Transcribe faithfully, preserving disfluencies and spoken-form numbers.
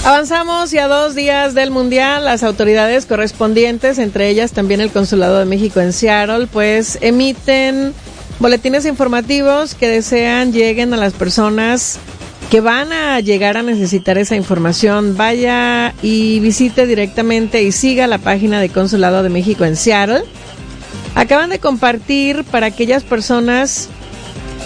Avanzamos y a dos días del Mundial, las autoridades correspondientes, entre ellas también el Consulado de México en Seattle, pues emiten boletines informativos que desean lleguen a las personas que van a llegar a necesitar esa información. Vaya y visite directamente y siga la página de Consulado de México en Seattle. Acaban de compartir para aquellas personas